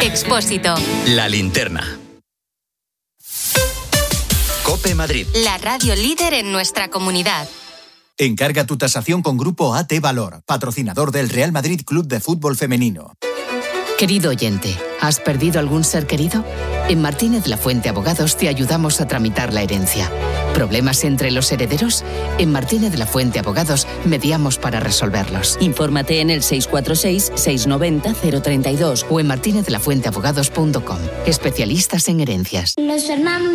Expósito. La Linterna. COPE Madrid. La radio líder en nuestra comunidad. Encarga tu tasación con Grupo AT Valor, patrocinador del Real Madrid Club de Fútbol Femenino. Querido oyente, ¿has perdido algún ser querido? En Martínez La Fuente Abogados te ayudamos a tramitar la herencia. ¿Problemas entre los herederos? En Martínez La Fuente Abogados mediamos para resolverlos. Infórmate en el 646-690-032 o en martinezlafuenteabogados.com. Especialistas en herencias. Los hermanos